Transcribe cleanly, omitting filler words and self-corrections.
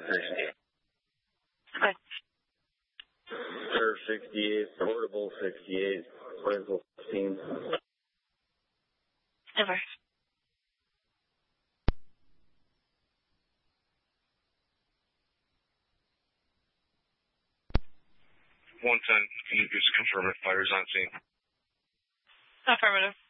Okay. Curve 68, portable 68, Winslow 15. Over. 110, can you just confirm if fire's on scene? Affirmative.